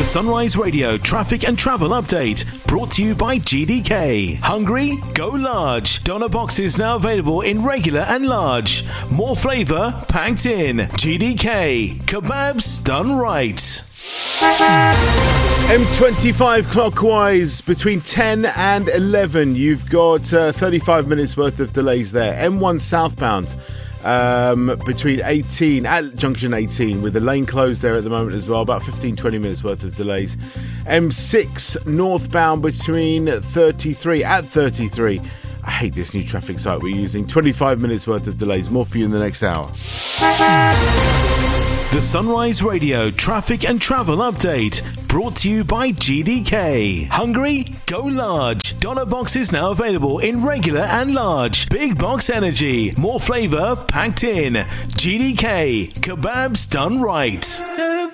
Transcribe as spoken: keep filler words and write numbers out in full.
Sunrise Radio traffic and travel update brought to you by G D K. Hungry? Go large. Doner boxes now available in regular and large. More flavour packed in. G D K. Kebabs done right. M twenty-five clockwise between ten and eleven. You've got uh, thirty-five minutes worth of delays there. M one southbound. Um, between eighteen at junction eighteen, with the lane closed there at the moment as well, about fifteen to twenty minutes worth of delays. M six northbound between thirty-three at thirty-three. I hate this new traffic site we're using. twenty-five minutes worth of delays. More for you in the next hour. The Sunrise Radio traffic and travel update brought to you by G D K. Hungry? Go large. Doner boxes now available in regular and large. Big box energy. More flavour packed in. G D K. Kebabs done right.